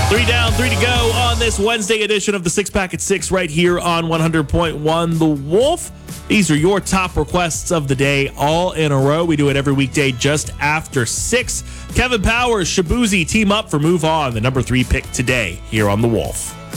3 down, 3 to go on this Wednesday edition of the Six Pack at 6 right here on 100.1 The Wolf. These are your top requests of the day all in a row. We do it every weekday just after 6. Kevin Powers, Shabuzi team up for Move On, the number 3 pick today here on The Wolf.